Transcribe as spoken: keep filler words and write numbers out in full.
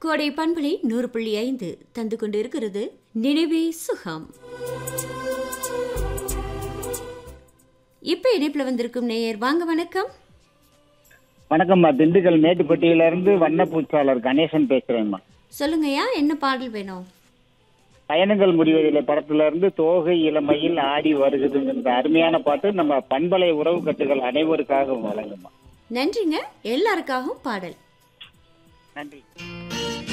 கோடை பண்பலை நூறு புள்ளி ஐந்து தந்து கொண்டு இருக்கிறது நினைவே சுகம். இப்ப இணைப்புல வந்திருக்கும் நேயர் வாங்க. வணக்கம். வணக்கம்மா, திண்டுக்கல் மேட்டுப்பட்டியில இருந்து வண்ணப்பூச்சாளர் கணேசன் பேசுறேன்மா. சொல்லுங்கய்யா, என்ன பாடல் வேணும்? பயணங்கள் முடிவதில்லை படத்துல இருந்து தோகை இளமையில் ஆடி வருகுதுங்கிற அருமையான பாட்டு நம்ம பண்பலை உறவு கட்டுகள் அனைவருக்காக வழங்குமா. நன்றிங்க. எல்லாருக்காகவும் பாடல். நன்றி.